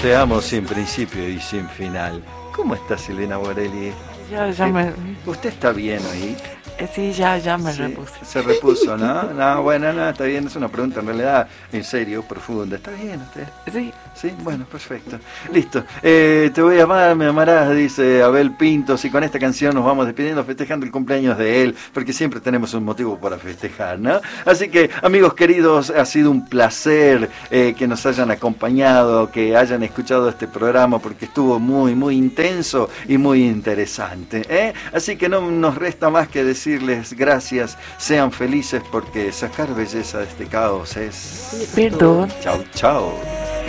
Te amo sin principio y sin final. ¿Cómo estás, Elena Borelli? Ya me... ¿Usted está bien hoy? Sí, ya me Sí, repuse. se repuso, ¿no? No, bueno, no, está bien, es una pregunta en realidad en serio, profunda. ¿Está bien usted? Sí. Sí, bueno, perfecto. Listo. Te voy a amar, me amarás, dice Abel Pintos, y con esta canción nos vamos despidiendo, festejando el cumpleaños de él, porque siempre tenemos un motivo para festejar, ¿no? Así que, amigos queridos, ha sido un placer que nos hayan acompañado, que hayan escuchado este programa, porque estuvo muy intenso y muy interesante, ¿eh? Así que no nos resta más que decirles gracias, sean felices, porque sacar belleza de este caos es... Perdón. Chau, chau.